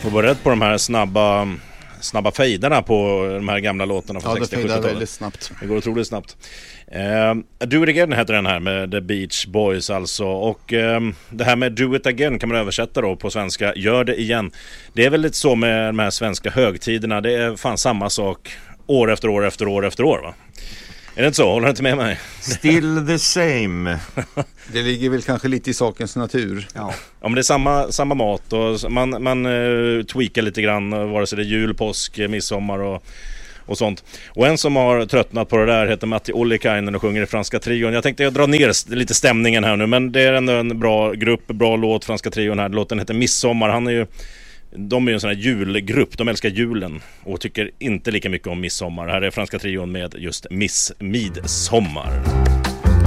får vara rädd på de här snabba fejderna på de här gamla låtarna från 60-70-talet. Väldigt snabbt. Det går otroligt snabbt. Do It Again heter den här med The Beach Boys alltså. Och det här med Do It Again kan man översätta då på svenska. Gör det igen. Det är väl lite så med de här svenska högtiderna. Det är fan samma sak år efter år efter år efter år, va? Är det inte så? Håller du inte med mig? Still the same. Det ligger väl kanske lite i sakens natur. Ja. Ja, men det är samma mat och man tweakar lite grann, vare sig det är jul, påsk, midsommar och sånt. Och en som har tröttnat på det där heter Matti Ollikainen och sjunger i Franska Trion. Jag tänkte dra ner lite stämningen här nu, men det är ändå en bra grupp, bra låt, Franska Trion här. Låten heter Midsommar. De är ju en sån här julgrupp, de älskar julen och tycker inte lika mycket om midsommar. Här är Franska Trion med just Midsommar.